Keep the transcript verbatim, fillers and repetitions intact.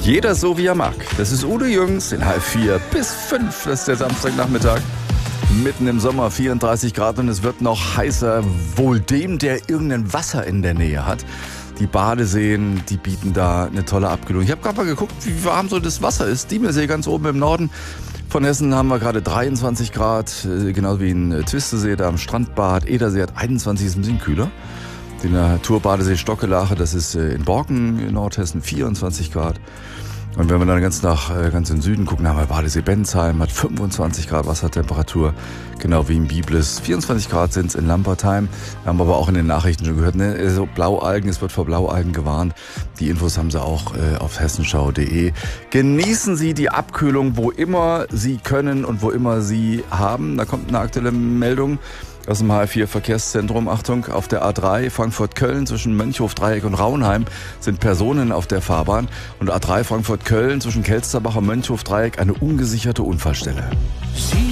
Jeder so, wie er mag. Das ist Udo Jürgens in halb vier bis fünf. Das ist der Samstagnachmittag. Mitten im Sommer, vierunddreißig Grad und es wird noch heißer. Wohl dem, der irgendein Wasser in der Nähe hat. Die Badeseen, die bieten da eine tolle Abkühlung. Ich habe gerade mal geguckt, wie warm so das Wasser ist. Diemelsee ganz oben im Norden von Hessen haben wir gerade dreiundzwanzig Grad. Genauso wie in Twistesee, da am Strandbad. Edersee hat einundzwanzig, ist ein bisschen kühler. Die Naturbadesee Stockelache, das ist in Borken in Nordhessen, vierundzwanzig Grad. Und wenn wir dann ganz nach ganz in den Süden gucken, haben wir Badesee Bensheim, hat fünfundzwanzig Grad Wassertemperatur, genau wie in Biblis. vierundzwanzig Grad sind es in Lampertheim. Wir haben aber auch in den Nachrichten schon gehört, ne, so Blaualgen, es wird vor Blaualgen gewarnt. Die Infos haben Sie auch äh, auf hessenschau punkt de. Genießen Sie die Abkühlung, wo immer Sie können und wo immer Sie haben. Da kommt eine aktuelle Meldung aus dem H vier Verkehrszentrum. Achtung, auf der A drei Frankfurt-Köln zwischen Mönchhof-Dreieck und Raunheim sind Personen auf der Fahrbahn. Und A drei Frankfurt-Köln zwischen Kelsterbach und Mönchhof-Dreieck eine ungesicherte Unfallstelle.